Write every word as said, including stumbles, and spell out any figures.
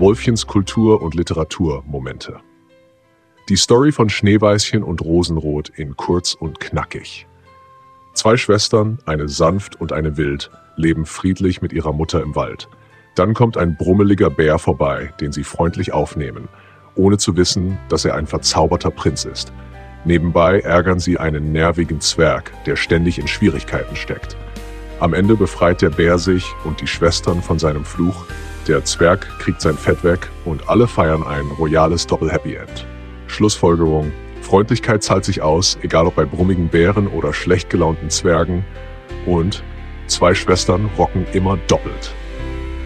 Wolfchens Kultur- und Literaturmomente. Die Story von Schneeweißchen und Rosenrot in kurz und knackig. Zwei Schwestern, eine sanft und eine wild, leben friedlich mit ihrer Mutter im Wald. Dann kommt ein brummeliger Bär vorbei, den sie freundlich aufnehmen, ohne zu wissen, dass er ein verzauberter Prinz ist. Nebenbei ärgern sie einen nervigen Zwerg, der ständig in Schwierigkeiten steckt. Am Ende befreit der Bär sich und die Schwestern von seinem Fluch, der Zwerg kriegt sein Fett weg und alle feiern ein royales Doppel-Happy End. Schlussfolgerung: Freundlichkeit zahlt sich aus, egal ob bei brummigen Bären oder schlecht gelaunten Zwergen. Und zwei Schwestern rocken immer doppelt.